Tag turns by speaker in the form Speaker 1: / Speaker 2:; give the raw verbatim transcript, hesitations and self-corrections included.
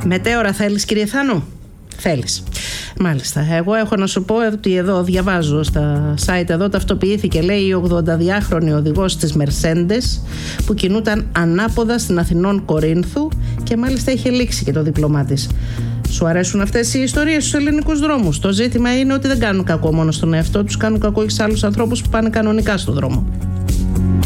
Speaker 1: Μετέωρα θέλεις, κύριε Θάνο? Θέλεις. Μάλιστα. Εγώ έχω να σου πω ότι εδώ διαβάζω στα site εδώ, ταυτοποιήθηκε, λέει, η ογδονταδυάχρονη οδηγός της Mercedes που κινούταν ανάποδα στην Αθηνών Κορίνθου και μάλιστα είχε λήξει και το δίπλωμά της. Σου αρέσουν αυτές οι ιστορίες στους ελληνικούς δρόμους? Το ζήτημα είναι ότι δεν κάνουν κακό μόνο στον εαυτό τους, κάνουν κακό και σε άλλους ανθρώπους που πάνε κανονικά στον δρόμο.